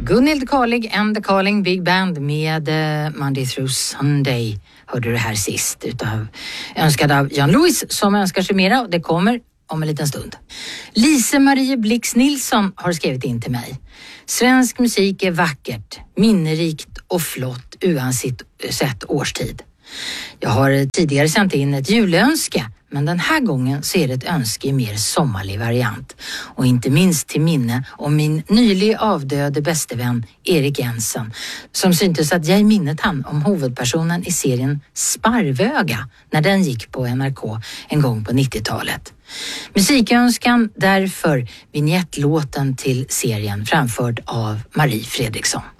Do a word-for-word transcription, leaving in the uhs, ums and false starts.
Gunhild Carlig and the Carling Big Band med uh, Monday Through Sunday hörde du här sist utav, önskad av Jan Louis som önskar sig mera, och det kommer om en liten stund. Lise Marie Blix Nilsson har skrivit in till mig. Svensk musik är vackert, minnerikt och flott oavsett årstid. Jag har tidigare sänt in ett julönske, men den här gången så är det ett önske i mer sommarlig variant. Och inte minst till minne om min nylig avdöde bästevän Erik Jensen, som syntes att jag i minnet han om huvudpersonen i serien Sparvöga när den gick på N R K en gång på nittiotalet. Musikönskan därför vignettlåten till serien framförd av Marie Fredriksson.